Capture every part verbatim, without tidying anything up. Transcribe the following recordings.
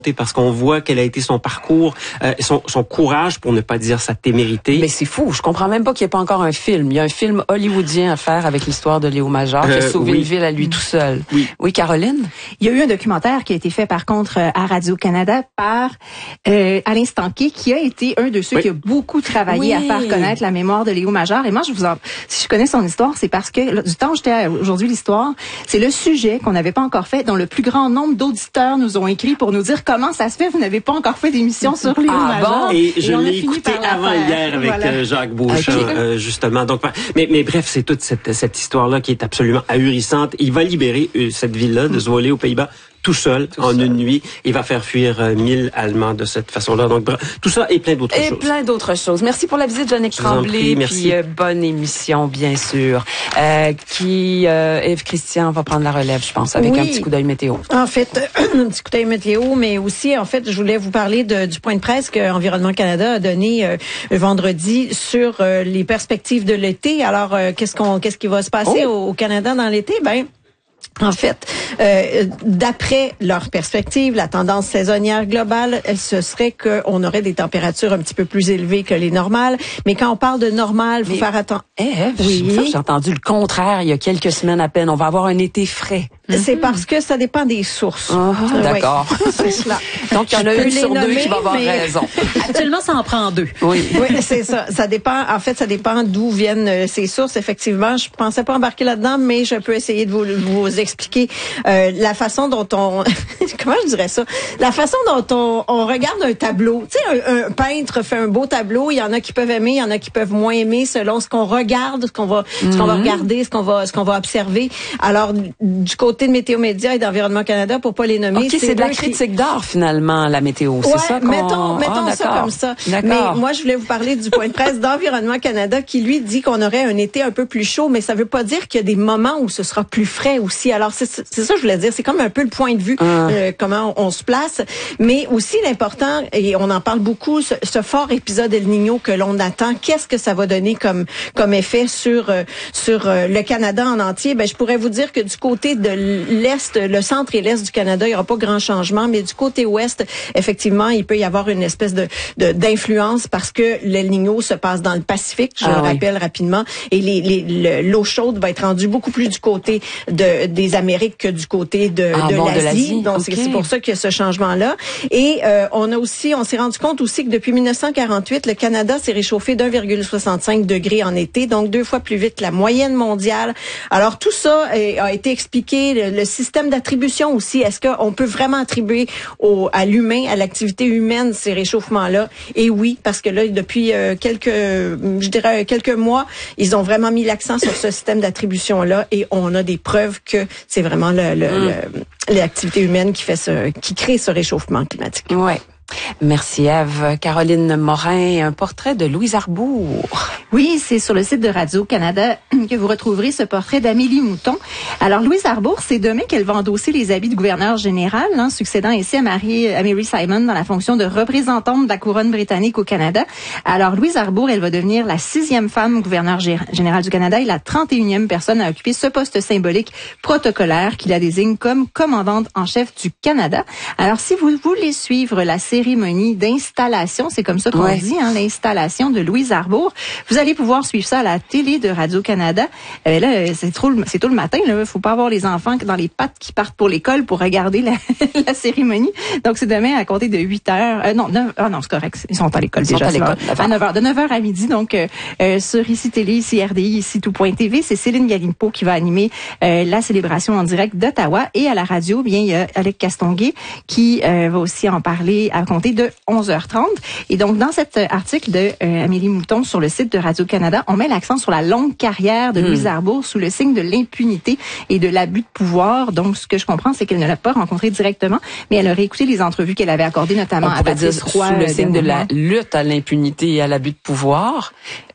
parce qu'on voit quel a été son parcours, euh, son, son courage, pour ne pas dire sa témérité. Mais c'est fou, je comprends même pas qu'il n'y ait pas encore un film. Il y a un film hollywoodien à faire avec l'histoire de Léo Major, qui a sauvé euh, oui. une ville à lui tout seul. Oui. Oui, Caroline? Il y a eu un documentaire qui a été fait, par contre, à Radio-Canada par euh, Alain Stanquet, qui a été un de ceux oui. qui a beaucoup travaillé oui. à faire connaître la mémoire de Léo Major. Et moi, je vous en, si je connais son histoire, c'est parce que du temps où j'étais aujourd'hui l'histoire, c'est le sujet qu'on n'avait pas encore fait, dont le plus grand nombre d'auditeurs nous ont écrit pour nous dire comment ça se fait, vous n'avez pas encore fait d'émission sur Léo ah, Major. Bon? Et, et je l'ai écouté avant hier avec voilà. euh, Jacques Beauchamp, okay. euh, justement. Donc, mais, mais bref, c'est toute cette, cette histoire-là qui est absolument ahurissante. Il va libérer euh, cette ville-là de Zwolle aux Pays-Bas tout seul, tout en seul. une nuit. Il va faire fuir euh, mille Allemands de cette façon-là. Donc, tout ça et plein d'autres et choses. Et plein d'autres choses. Merci pour la visite, Jannick Tremblay. Merci. Puis, euh, bonne émission, bien sûr. Euh, qui, euh, Ève Christian va prendre la relève, je pense, avec oui. un petit coup d'œil météo. En fait, un petit coup d'œil météo, mais aussi, en fait, je voulais vous parler de, du point de presse que Environnement Canada a donné euh, vendredi sur euh, les perspectives de l'été. Alors, euh, qu'est-ce qu'on, qu'est-ce qui va se passer oh. au, au Canada dans l'été? Ben, en fait, euh, d'après leur perspective, la tendance saisonnière globale, ce serait qu'on aurait des températures un petit peu plus élevées que les normales. Mais quand on parle de normal, il faut faire attention. Eh, oui. J'ai entendu le contraire il y a quelques semaines à peine. On va avoir un été frais. C'est parce que ça dépend des sources. Oh, oui. D'accord. C'est cela. Donc, il y en a une sur nommer, deux qui va avoir mais... raison. Actuellement, ça en prend deux. Oui. Oui, c'est ça. Ça dépend. En fait, ça dépend d'où viennent ces sources. Effectivement, je pensais pas embarquer là-dedans, mais je peux essayer de vous, vous expliquer euh, la façon dont on... Comment je dirais ça? La façon dont on, on regarde un tableau. Tu sais, un, un peintre fait un beau tableau. Il y en a qui peuvent aimer, il y en a qui peuvent moins aimer selon ce qu'on regarde, ce qu'on va, mm-hmm. ce qu'on va regarder, ce qu'on va, ce qu'on va observer. Alors, du côté de Météo Média et d'Environnement Canada, pour pas les nommer, okay, c'est, c'est de la critique qui... d'art finalement, la météo. Ouais, c'est ça qu'on... mettons, mettons ah, ça comme ça. D'accord. Mais moi, je voulais vous parler du point de presse d'Environnement Canada qui lui dit qu'on aurait un été un peu plus chaud, mais ça veut pas dire qu'il y a des moments où ce sera plus frais aussi. Alors c'est, c'est ça que je voulais dire. C'est comme un peu le point de vue, ah. euh, comment on, on se place, mais aussi l'important, et on en parle beaucoup, ce, ce fort épisode El Niño que l'on attend. Qu'est-ce que ça va donner comme comme effet sur euh, sur euh, le Canada en entier? Ben je pourrais vous dire que du côté de l'est, le centre et l'est du Canada, il y aura pas grand changement, mais du côté ouest, effectivement, il peut y avoir une espèce de, de d'influence parce que l'El Niño se passe dans le Pacifique, je ah, le rappelle oui. rapidement, et les, les, le, l'eau chaude va être rendue beaucoup plus du côté de des Amériques que du côté de, ah, de, bon, l'Asie. de l'Asie. Donc okay. c'est, c'est pour ça qu'il y a ce changement-là. Et euh, on a aussi, on s'est rendu compte aussi que depuis dix-neuf cent quarante-huit, le Canada s'est réchauffé d'un virgule soixante-cinq degrés en été, donc deux fois plus vite que la moyenne mondiale. Alors tout ça est, a été expliqué, le, le système d'attribution aussi. Est-ce qu'on peut vraiment attribuer au, à l'humain, à l'activité humaine, ces réchauffements-là? Et oui, parce que là, depuis euh, quelques, je dirais quelques mois, ils ont vraiment mis l'accent sur ce système d'attribution-là et on a des preuves que c'est vraiment le, le, mm. le, l'activité humaine qui fait ce, qui crée ce réchauffement climatique. Ouais. Merci Ève. Caroline Morin, un portrait de Louise Arbour. Oui, c'est sur le site de Radio-Canada que vous retrouverez ce portrait d'Amélie Mouton. Alors, Louise Arbour, c'est demain qu'elle va endosser les habits de gouverneur général, hein, succédant ainsi à, Marie, à Mary Simon dans la fonction de représentante de la couronne britannique au Canada. Alors, Louise Arbour, elle va devenir la sixième femme gouverneur général du Canada et la trente et unième personne à occuper ce poste symbolique protocolaire qui la désigne comme commandante en chef du Canada. Alors, si vous voulez suivre la cérémonie d'installation, c'est comme ça qu'on ouais. dit, hein, l'installation de Louise Arbour, vous allez pouvoir suivre ça à la télé de Radio-Canada. Euh, là, c'est trop, c'est tôt le matin, là. Faut pas avoir les enfants dans les pattes qui partent pour l'école pour regarder la, la cérémonie. Donc, c'est demain à compter de huit heures. Euh, non, neuf, ah non, c'est correct. Ils sont à l'école Ils déjà. Sont à l'école. À neuf heures. De neuf heures à midi. Donc, euh, euh, sur ici Télé, ici R D I, ici Tout Point T V, c'est Céline Galipo qui va animer euh, la célébration en direct d'Ottawa. Et à la radio, bien, il y a Alec Castonguay qui euh, va aussi en parler à compter de onze heures trente. Et donc, dans cet article de euh, Amélie Mouton sur le site de Radio-Canada, on met l'accent sur la longue carrière de mmh. Louise Arbour sous le signe de l'impunité et de l'abus de pouvoir. Donc, ce que je comprends, c'est qu'elle ne l'a pas rencontré directement, mais elle aurait écouté les entrevues qu'elle avait accordées, notamment on à Patrice dire Roy. Sous le signe de la lutte à l'impunité et à l'abus de pouvoir.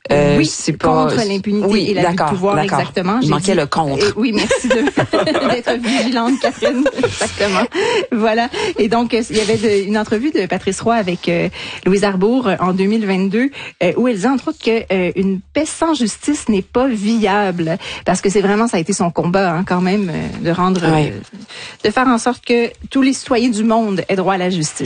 Euh, oui, c'est contre pas... l'impunité oui, et l'abus de pouvoir, exactement. Il J'ai manquait dit... le contre. Et, oui, merci de, d'être vigilante, Catherine. Exactement. Voilà. Et donc, il y avait de, une entrevue de Patrice Roy avec euh, Louise Arbour en deux mille vingt-deux euh, où elle disait entre autres que euh, une paix sans justice n'est pas viable, parce que c'est vraiment, ça a été son combat hein, quand même, euh, de rendre, oui. euh, de faire en sorte que tous les citoyens du monde aient droit à la justice.